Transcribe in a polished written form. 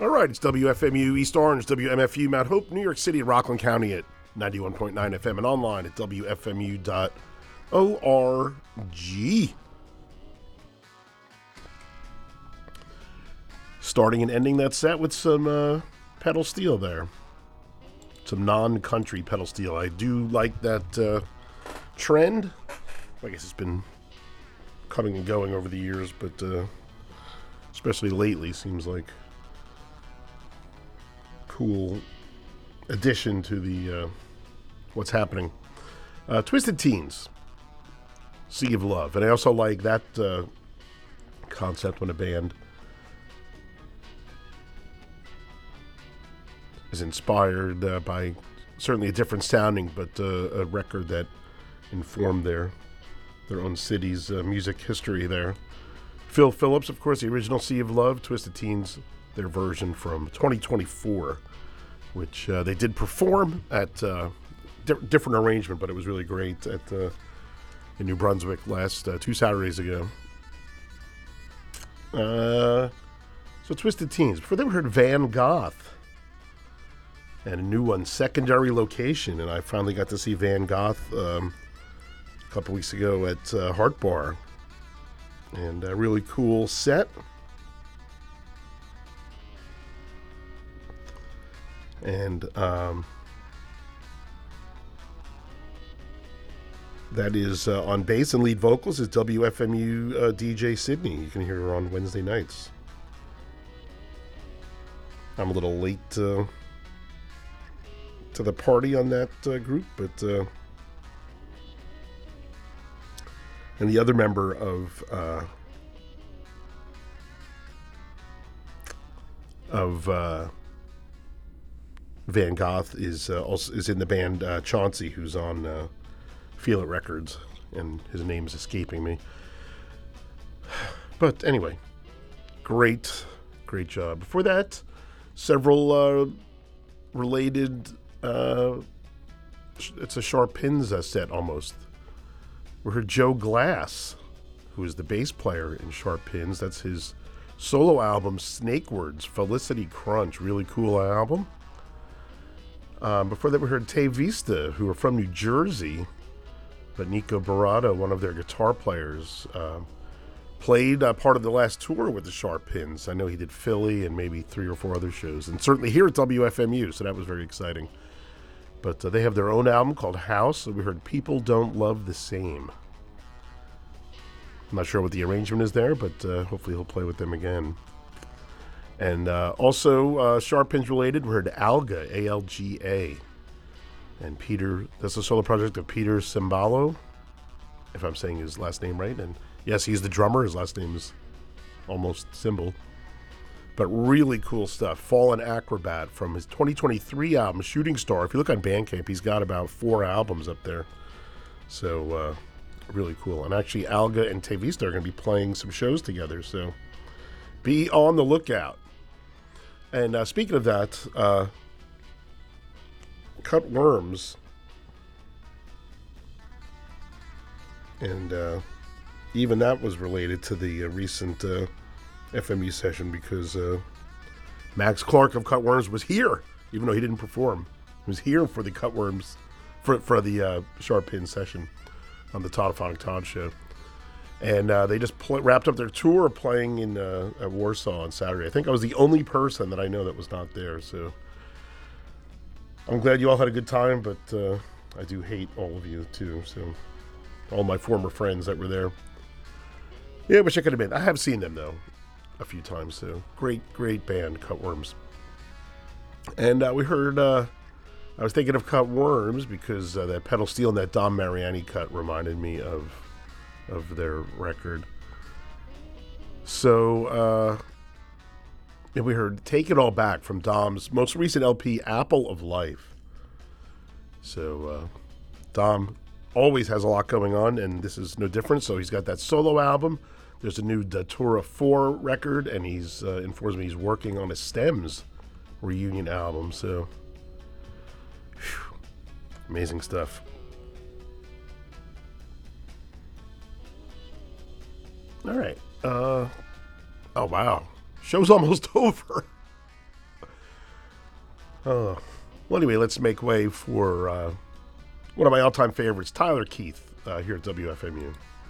All right, it's WFMU East Orange, WMFU Mount Hope, New York City, Rockland County at 91.9 FM and online at WFMU.org. Starting and ending that set with some pedal steel there. Some non-country pedal steel. I do like that trend. I guess it's been coming and going over the years, but especially lately seems like cool addition to the what's happening. Twisted Teens, Sea of Love. And I also like that concept when a band is inspired by certainly a different sounding, but a record that informed their own city's music history there. Phil Phillips, of course, the original Sea of Love. Twisted Teens, their version from 2024, which they did perform at different arrangement, but it was really great at in New Brunswick last 2 Saturdays ago. So Twisted Teens. Before they heard Van Goth, and a new one, Secondary Location, and I finally got to see Van Goth a couple weeks ago at Heart Bar, and a really cool set. And that is on bass and lead vocals is WFMU DJ Sydney. You can hear her on Wednesday nights. I'm a little late to the party on that group, but and the other member of Van Goth is in the band Chauncey, who's on Feel It Records, and his name's escaping me. But anyway, great job. Before that, several related. It's a Sharp Pins set almost. We heard Joe Glass, who is the bass player in Sharp Pins. That's his solo album, Snake Words, Felicity Crunch. Really cool album. Before that, we heard Tay Vista, who are from New Jersey, but Nico Barada, one of their guitar players, played part of the last tour with the Sharp Pins. I know he did Philly and maybe 3 or 4 other shows, and certainly here at WFMU, so that was very exciting. But they have their own album called House, so we heard People Don't Love the Same. I'm not sure what the arrangement is there, but hopefully he'll play with them again. And also, Sharp Pins related, we heard Alga, A-L-G-A. And Peter, that's a solo project of Peter Cimbalo, if I'm saying his last name right. And yes, he's the drummer. His last name is almost Cymbal. But really cool stuff. Fallen Acrobat from his 2023 album, Shooting Star. If you look on Bandcamp, he's got about 4 albums up there. So, really cool. And actually, Alga and Tay Vista are going to be playing some shows together. So, be on the lookout. And speaking of that, Cut Worms. And even that was related to the recent FMU session, because Max Clark of Cut Worms was here, even though he didn't perform. He was here for the Cut Worms, for the Sharp Pin session on the Toddophonic Todd show. And they just wrapped up their tour playing in at Warsaw on Saturday. I think I was the only person that I know that was not there. So I'm glad you all had a good time, but I do hate all of you too. So all my former friends that were there. Yeah, I wish I could have been. I have seen them though a few times. So great band, Cut Worms. And we heard. I was thinking of Cut Worms because that pedal steel and that Dom Mariani cut reminded me of their record. So yeah, we heard Take It All Back from Dom's most recent LP, Apple of Life. So Dom always has a lot going on, and this is no different. So he's got that solo album. There's a new Datura 4 record, and he's informs me he's working on a Stems reunion album. So whew, amazing stuff. All right. Oh, wow. Show's almost over. Well, anyway, let's make way for one of my all-time favorites, Tyler Keith, here at WFMU.